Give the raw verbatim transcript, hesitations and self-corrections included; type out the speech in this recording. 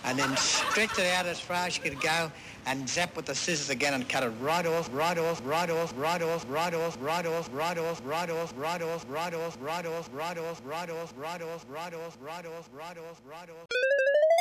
and then stretch it out as far as you could go, and zap with the scissors again and cut it right off, right off, right off, right off, right off, right off, right off, right off, right off, right off, right off, right off, right off, right off, right off, right off, right off, right off, right off.